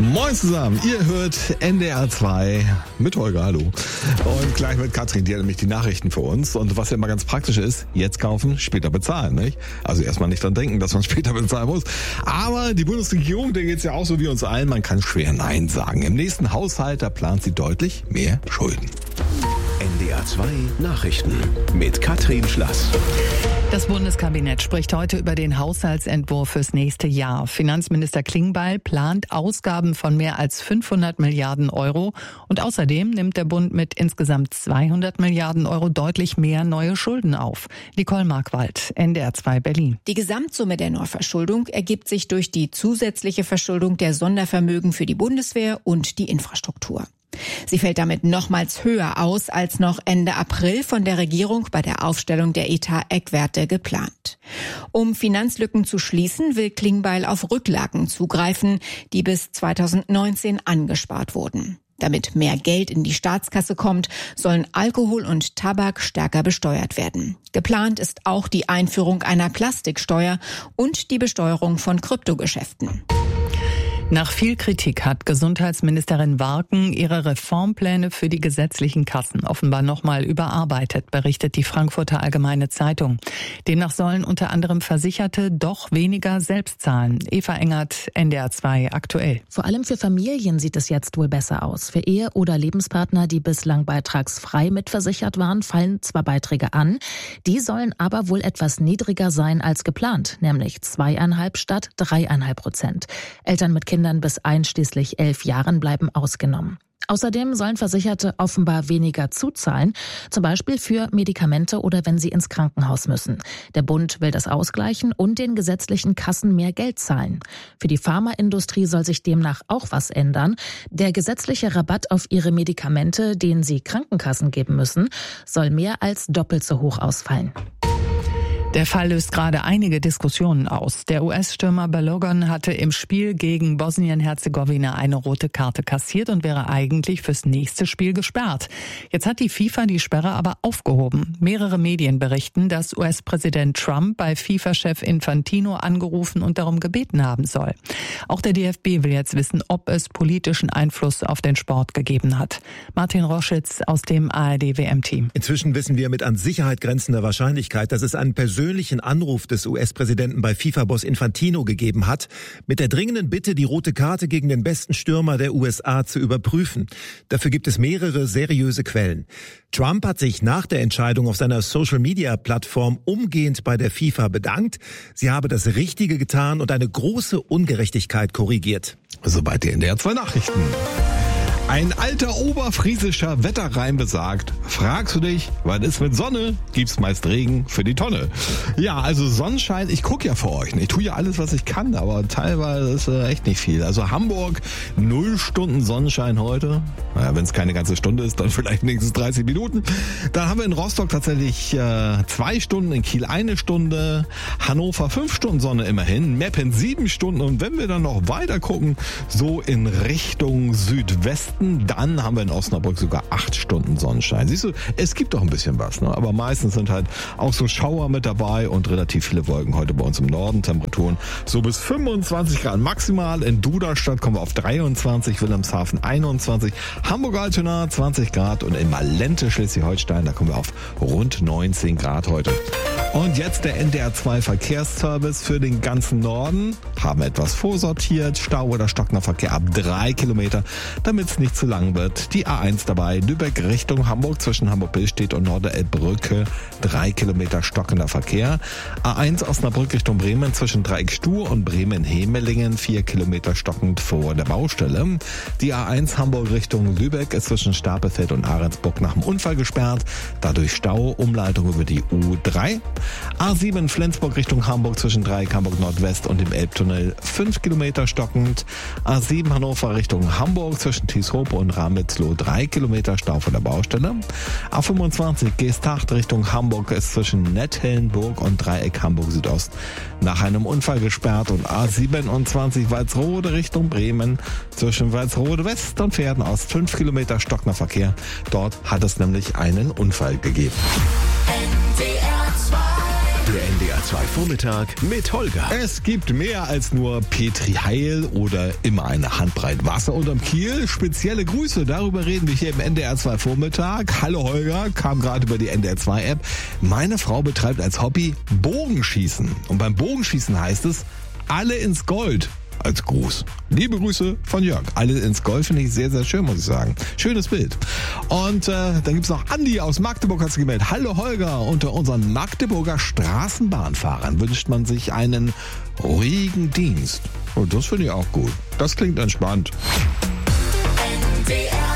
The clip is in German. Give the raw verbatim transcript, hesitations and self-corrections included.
Moin zusammen, ihr hört N D R zwei mit Holger, hallo. Und gleich mit Katrin, die hat nämlich die Nachrichten für uns. Und was ja immer ganz praktisch ist, jetzt kaufen, später bezahlen, nicht? Also erstmal nicht dran denken, dass man später bezahlen muss. Aber die Bundesregierung, der geht's ja auch so wie uns allen, man kann schwer Nein sagen. Im nächsten Haushalt, da plant sie deutlich mehr Schulden. N D R zwei Nachrichten mit Katrin Schlass. Das Bundeskabinett spricht heute über den Haushaltsentwurf fürs nächste Jahr. Finanzminister Klingbeil plant Ausgaben von mehr als fünfhundert Milliarden Euro. Und außerdem nimmt der Bund mit insgesamt zweihundert Milliarden Euro deutlich mehr neue Schulden auf. Nicole Markwald, N D R zwei Berlin. Die Gesamtsumme der Neuverschuldung ergibt sich durch die zusätzliche Verschuldung der Sondervermögen für die Bundeswehr und die Infrastruktur. Sie fällt damit nochmals höher aus als noch Ende April von der Regierung bei der Aufstellung der Etat-Eckwerte geplant. Um Finanzlücken zu schließen, will Klingbeil auf Rücklagen zugreifen, die bis zweitausendneunzehn angespart wurden. Damit mehr Geld in die Staatskasse kommt, sollen Alkohol und Tabak stärker besteuert werden. Geplant ist auch die Einführung einer Plastiksteuer und die Besteuerung von Kryptogeschäften. Nach viel Kritik hat Gesundheitsministerin Warken ihre Reformpläne für die gesetzlichen Kassen offenbar nochmal überarbeitet, berichtet die Frankfurter Allgemeine Zeitung. Demnach sollen unter anderem Versicherte doch weniger selbst zahlen. Eva Engert, N D R zwei aktuell. Vor allem für Familien sieht es jetzt wohl besser aus. Für Ehe- oder Lebenspartner, die bislang beitragsfrei mitversichert waren, fallen zwar Beiträge an, die sollen aber wohl etwas niedriger sein als geplant, nämlich zweieinhalb statt dreieinhalb Prozent. Eltern mit Kindern bis einschließlich elf Jahren bleiben ausgenommen. Außerdem sollen Versicherte offenbar weniger zuzahlen, zum Beispiel für Medikamente oder wenn sie ins Krankenhaus müssen. Der Bund will das ausgleichen und den gesetzlichen Kassen mehr Geld zahlen. Für die Pharmaindustrie soll sich demnach auch was ändern. Der gesetzliche Rabatt auf ihre Medikamente, den sie Krankenkassen geben müssen, soll mehr als doppelt so hoch ausfallen. Der Fall löst gerade einige Diskussionen aus. Der U S-Stürmer Balogun hatte im Spiel gegen Bosnien-Herzegowina eine rote Karte kassiert und wäre eigentlich fürs nächste Spiel gesperrt. Jetzt hat die FIFA die Sperre aber aufgehoben. Mehrere Medien berichten, dass U S-Präsident Trump bei FIFA-Chef Infantino angerufen und darum gebeten haben soll. Auch der D F B will jetzt wissen, ob es politischen Einfluss auf den Sport gegeben hat. Martin Roschitz aus dem A R D-W M-Team. Inzwischen wissen wir mit an Sicherheit grenzender Wahrscheinlichkeit, dass es einen persönlichen persönlichen Anruf des U S-Präsidenten bei FIFA-Boss Infantino gegeben hat, mit der dringenden Bitte, die rote Karte gegen den besten Stürmer der U S A zu überprüfen. Dafür gibt es mehrere seriöse Quellen. Trump hat sich nach der Entscheidung auf seiner Social-Media-Plattform umgehend bei der FIFA bedankt. Sie habe das Richtige getan und eine große Ungerechtigkeit korrigiert. Soweit die N D R zwei Nachrichten. Ein alter oberfriesischer Wetterreim besagt, fragst du dich, was ist mit Sonne? Gibt's meist Regen für die Tonne. Ja, also Sonnenschein, ich gucke ja vor euch. Ich tue ja alles, was ich kann, aber teilweise ist äh, echt nicht viel. Also Hamburg, null Stunden Sonnenschein heute. Naja, wenn es keine ganze Stunde ist, dann vielleicht nächstens dreißig Minuten. Dann haben wir in Rostock tatsächlich äh, zwei Stunden, in Kiel eine Stunde, Hannover fünf Stunden Sonne immerhin, Meppen sieben Stunden. Und wenn wir dann noch weiter gucken, so in Richtung Südwesten, dann haben wir in Osnabrück sogar acht Stunden Sonnenschein. Siehst du, es gibt doch ein bisschen was, ne? Aber meistens sind halt auch so Schauer mit dabei und relativ viele Wolken heute bei uns im Norden. Temperaturen so bis fünfundzwanzig Grad maximal. In Duderstadt kommen wir auf dreiundzwanzig, Wilhelmshaven einundzwanzig, Hamburg-Altona zwanzig Grad und in Malente, Schleswig-Holstein, da kommen wir auf rund neunzehn Grad heute. Und jetzt der N D R zwei Verkehrsservice für den ganzen Norden. Haben etwas vorsortiert, Stau oder stockender Verkehr ab drei Kilometer, damit es nicht zu lang wird. Die A eins dabei, Lübeck Richtung Hamburg zwischen Hamburg-Billstedt und Norderelbbrücke, drei Kilometer stockender Verkehr. A eins Osnabrück Richtung Bremen zwischen Dreieckstuhr und Bremen-Hemelingen, vier Kilometer stockend vor der Baustelle. Die A eins Hamburg Richtung Lübeck ist zwischen Stapelfeld und Ahrensburg nach dem Unfall gesperrt, dadurch Stau, Umleitung über die U drei. A sieben Flensburg Richtung Hamburg zwischen Dreieck Hamburg Nordwest und dem Elbtunnel, fünf Kilometer stockend. A sieben Hannover Richtung Hamburg zwischen Tieshope und Ramitzloh, drei Kilometer Stau vor der Baustelle. A fünfundzwanzig Geesthacht Richtung Hamburg ist zwischen Nettelnburg und Dreieck Hamburg Südost nach einem Unfall gesperrt. Und A siebenundzwanzig Walsrode Richtung Bremen zwischen Walsrode West und Pferden-Ost, fünf Kilometer stockender Verkehr. Dort hat es nämlich einen Unfall gegeben. N D R zwei Der N D R zwei Vormittag mit Holger. Es gibt mehr als nur Petri Heil oder immer eine Handbreit Wasser unterm Kiel. Spezielle Grüße, darüber reden wir hier im N D R zwei Vormittag. Hallo Holger, kam gerade über die N D R zwei App. Meine Frau betreibt als Hobby Bogenschießen. Und beim Bogenschießen heißt es, alle ins Gold. Als Gruß. Liebe Grüße von Jörg. Alle ins Gold finde ich sehr, sehr schön, muss ich sagen. Schönes Bild. Und äh, dann gibt's noch Andi aus Magdeburg, hat sich gemeldet. Hallo Holger, unter unseren Magdeburger Straßenbahnfahrern wünscht man sich einen ruhigen Dienst. Und das finde ich auch gut. Das klingt entspannt. N D R